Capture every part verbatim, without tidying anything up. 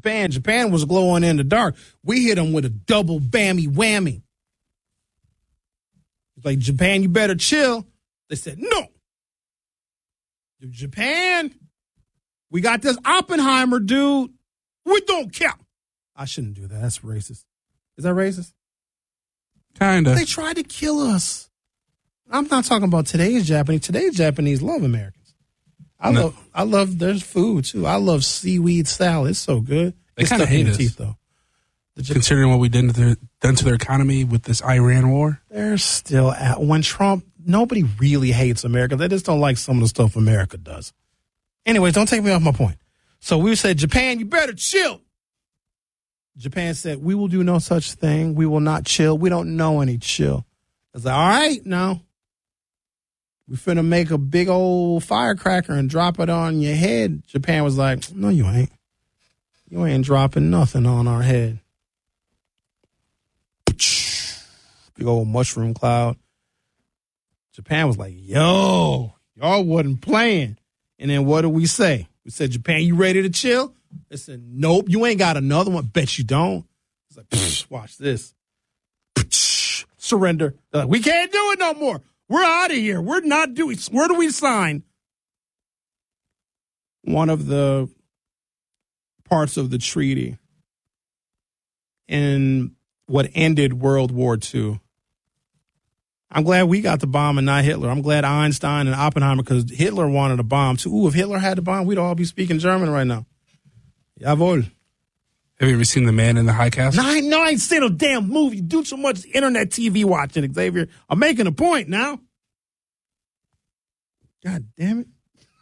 Japan. Japan was glowing in the dark. We hit them with a double bammy whammy. Like, Japan, you better chill. They said, no. Japan, we got this Oppenheimer dude. We don't care. I shouldn't do that. That's racist. Is that racist? Kind of. They tried to kill us. I'm not talking about today's Japanese. Today's Japanese love Americans. I no. love I love their food, too. I love seaweed salad. It's so good. They kind of hate us. Teeth, though. Considering what we did to their, done to their economy with this Iran war. They're still at, when Trump, nobody really hates America. They just don't like some of the stuff America does. Anyways, don't take me off my point. So we said, Japan, you better chill. Japan said, we will do no such thing. We will not chill. We don't know any chill. I was like, all right, now. We finna make a big old firecracker and drop it on your head. Japan was like, no, you ain't. You ain't dropping nothing on our head. Big old mushroom cloud. Japan was like, yo, y'all wasn't playing. And then what did we say? We said, Japan, you ready to chill? They said, nope, you ain't got another one. Bet you don't. It's like, psh, watch this. Psh, surrender. They're like, we can't do it no more. We're out of here. We're not doing. Where do we sign? One of the parts of the treaty in what ended World War Two. I'm glad we got the bomb and not Hitler. I'm glad Einstein and Oppenheimer, because Hitler wanted a bomb too. Ooh, if Hitler had the bomb, we'd all be speaking German right now. Jawohl. Have you ever seen The Man in the High Castle? No, I, no, I ain't seen no damn movie. You do so much internet T V watching, Xavier. I'm making a point now. God damn it.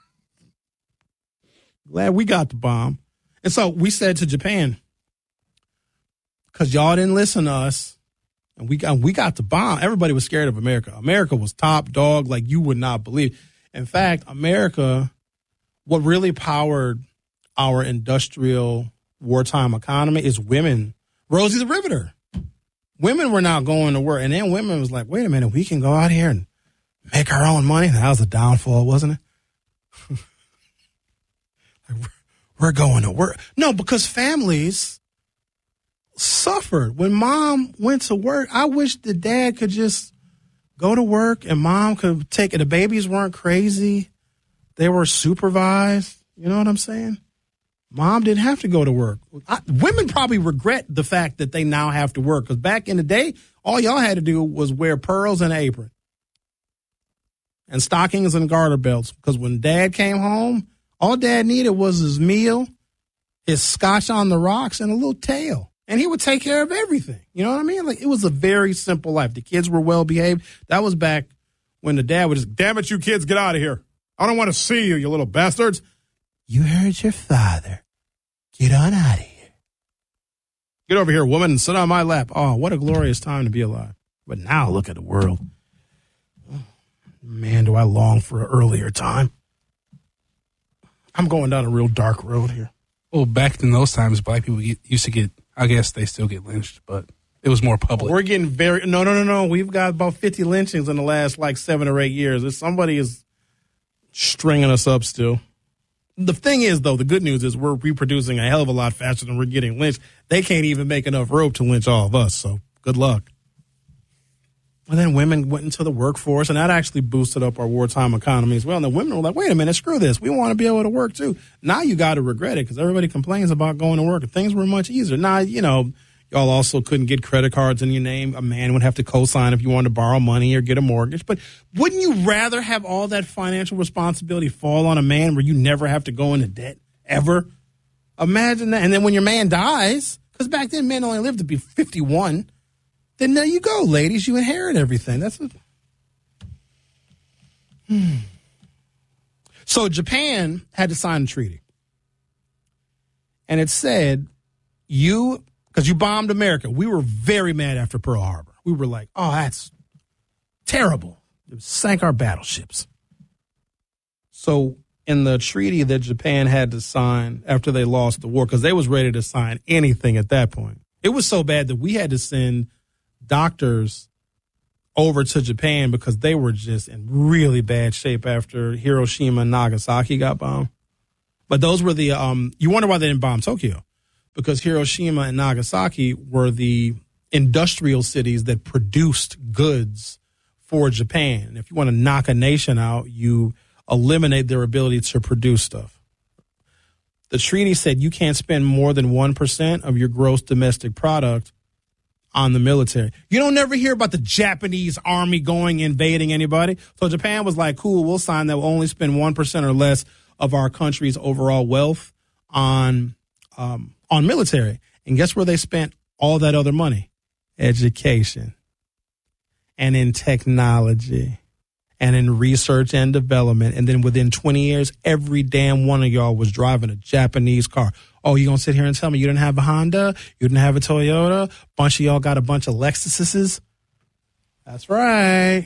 Glad we got the bomb. And so we said to Japan, because y'all didn't listen to us, and we got, we got the bomb. Everybody was scared of America. America was top dog like you would not believe. In fact, America, what really powered our industrial wartime economy is women. Rosie the Riveter. Women were now going to work. And then women was like, wait a minute, we can go out here and make our own money. That was a downfall, wasn't it? Like, we're going to work. No, because families suffered. When mom went to work, I wish the dad could just go to work and mom could take it. The babies weren't crazy. They were supervised. You know what I'm saying? Mom didn't have to go to work. I, women probably regret the fact that they now have to work, because back in the day, all y'all had to do was wear pearls and an apron and stockings and garter belts, because when dad came home, all dad needed was his meal, his scotch on the rocks, and a little tail. And he would take care of everything. You know what I mean? Like, it was a very simple life. The kids were well behaved. That was back when the dad would just, damn it, you kids, get out of here. I don't want to see you, you little bastards. You heard your father. Get on out of here. Get over here, woman, and sit on my lap. Oh, what a glorious time to be alive. But now look at the world. Man, do I long for an earlier time. I'm going down a real dark road here. Well, back in those times, black people get, used to get, I guess they still get lynched, but it was more public. We're getting very, no, no, no, no. We've got about fifty lynchings in the last like seven or eight years. If somebody is stringing us up still. The thing is, though, the good news is we're reproducing a hell of a lot faster than we're getting lynched. They can't even make enough rope to lynch all of us, so good luck. And then women went into the workforce, and that actually boosted up our wartime economy as well. And the women were like, wait a minute, screw this. We want to be able to work, too. Now you got to regret it, because everybody complains about going to work, and things were much easier. Now, you know, y'all also couldn't get credit cards in your name. A man would have to co-sign if you wanted to borrow money or get a mortgage. But wouldn't you rather have all that financial responsibility fall on a man where you never have to go into debt, ever? Imagine that. And then when your man dies, because back then men only lived to be fifty-one, then there you go, ladies. You inherit everything. That's what... Hmm. So Japan had to sign a treaty. And it said, you... because you bombed America. We were very mad after Pearl Harbor. We were like, oh, that's terrible. It sank our battleships. So in the treaty that Japan had to sign after they lost the war, because they was ready to sign anything at that point, it was so bad that we had to send doctors over to Japan because they were just in really bad shape after Hiroshima and Nagasaki got bombed. But those were the, um, you wonder why they didn't bomb Tokyo. because Hiroshima and Nagasaki were the industrial cities that produced goods for Japan. If you want to knock a nation out, you eliminate their ability to produce stuff. The treaty said you can't spend more than one percent of your gross domestic product on the military. You don't never hear about the Japanese army going invading anybody. So Japan was like, cool, we'll sign that we'll only spend one percent or less of our country's overall wealth on um, on military. And guess where they spent all that other money? Education and in technology and in research and development. And then within twenty years, every damn one of y'all was driving a Japanese car. Oh, you going to sit here and tell me you didn't have a Honda? You didn't have a Toyota? Bunch of y'all got a bunch of Lexuses? That's right.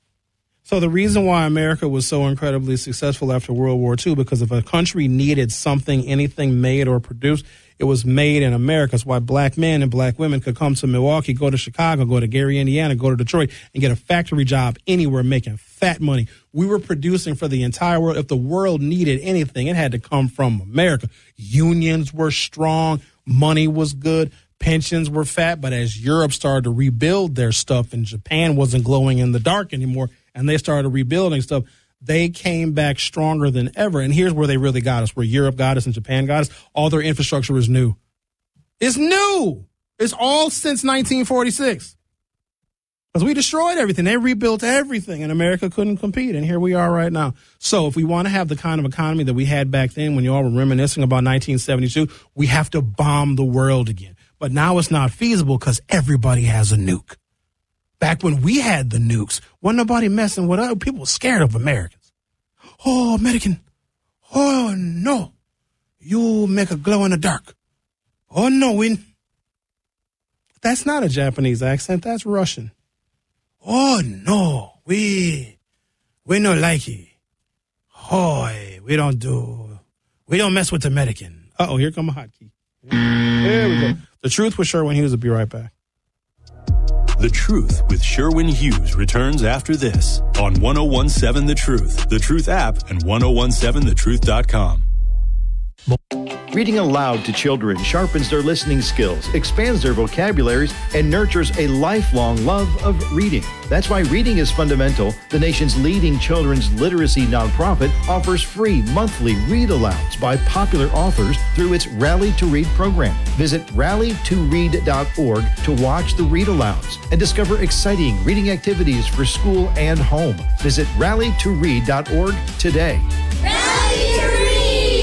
So the reason why America was so incredibly successful after World War Two, because if a country needed something, anything made or produced, it was made in America. That's why black men and black women could come to Milwaukee, go to Chicago, go to Gary, Indiana, go to Detroit, and get a factory job anywhere making fat money. We were producing for the entire world. If the world needed anything, it had to come from America. Unions were strong. Money was good. Pensions were fat. But as Europe started to rebuild their stuff and Japan wasn't glowing in the dark anymore, and they started rebuilding stuff, they came back stronger than ever. And here's where they really got us, where Europe got us and Japan got us. All their infrastructure is new. It's new. It's all since nineteen forty-six. Because we destroyed everything. They rebuilt everything, and America couldn't compete. And here we are right now. So if we want to have the kind of economy that we had back then when you all were reminiscing about nineteen seventy-two, we have to bomb the world again. But now it's not feasible because everybody has a nuke. Back when we had the nukes, wasn't nobody messing with us. People were scared of Americans. Oh, American. Oh, no. You make a glow in the dark. Oh, no. We... That's not a Japanese accent. That's Russian. Oh, no. We, we don't like it. Oh, we don't do, we don't mess with the American. Uh-oh, here come a hotkey. There we go. The Truth with Sherwin Hughes will be right back. The Truth with Sherwin Hughes returns after this on ten seventeen The Truth, The Truth app, and ten seventeen the truth dot com. Reading aloud to children sharpens their listening skills, expands their vocabularies, and nurtures a lifelong love of reading. That's why Reading is Fundamental, the nation's leading children's literacy nonprofit, offers free monthly read-alouds by popular authors through its Rally to Read program. Visit rally to read dot org to watch the read-alouds and discover exciting reading activities for school and home. Visit rally to read dot org today. Rally to Read!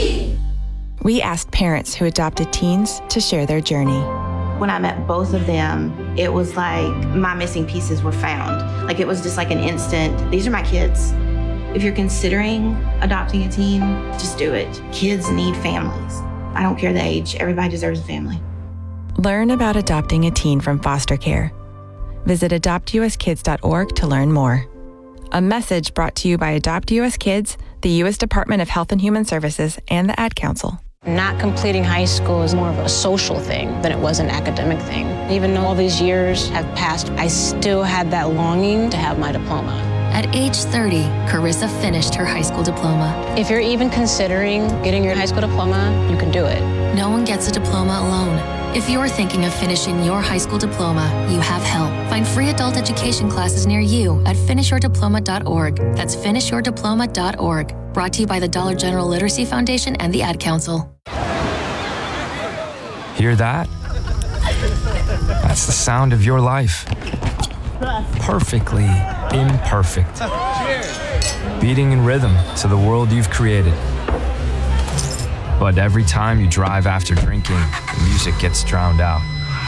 We asked parents who adopted teens to share their journey. When I met both of them, it was like my missing pieces were found. Like it was just like an instant, these are my kids. If you're considering adopting a teen, just do it. Kids need families. I don't care the age, everybody deserves a family. Learn about adopting a teen from foster care. Visit adopt u s kids dot org to learn more. A message brought to you by Adopt U S Kids, the U S Department of Health and Human Services, and the Ad Council. Not completing high school is more of a social thing than it was an academic thing. Even though all these years have passed, I still had that longing to have my diploma. At age thirty, Carissa finished her high school diploma. If you're even considering getting your high school diploma, you can do it. No one gets a diploma alone. If you're thinking of finishing your high school diploma, you have help. Find free adult education classes near you at finish your diploma dot org. That's finish your diploma dot org. Brought to you by the Dollar General Literacy Foundation and the Ad Council. Hear that? That's the sound of your life. Perfectly imperfect. Beating in rhythm to the world you've created. But every time you drive after drinking, the music gets drowned out.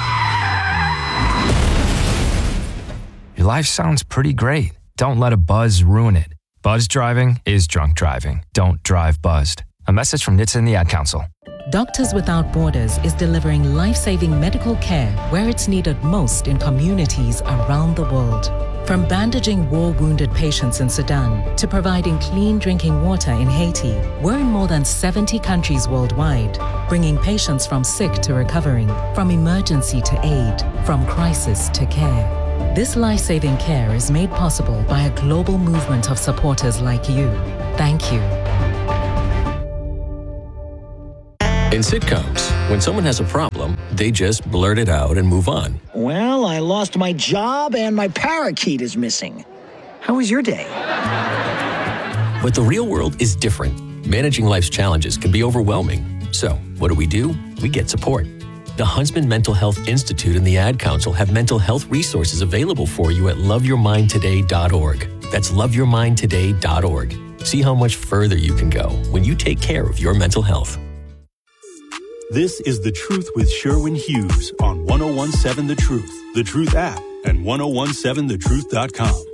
Your life sounds pretty great. Don't let a buzz ruin it. Buzz driving is drunk driving. Don't drive buzzed. A message from N H T S A and the Ad Council. Doctors Without Borders is delivering life-saving medical care where it's needed most in communities around the world. From bandaging war-wounded patients in Sudan to providing clean drinking water in Haiti, we're in more than seventy countries worldwide, bringing patients from sick to recovering, from emergency to aid, from crisis to care. This life-saving care is made possible by a global movement of supporters like you. Thank you. In sitcoms, when someone has a problem, they just blurt it out and move on. Well, I lost my job and my parakeet is missing. How was your day? But the real world is different. Managing life's challenges can be overwhelming. So, what do we do? We get support. The Huntsman Mental Health Institute and the Ad Council have mental health resources available for you at love your mind today dot org. That's love your mind today dot org. See how much further you can go when you take care of your mental health. This is The Truth with Sherwin Hughes on ten seventeen The Truth, The Truth app, and ten seventeen the truth dot com.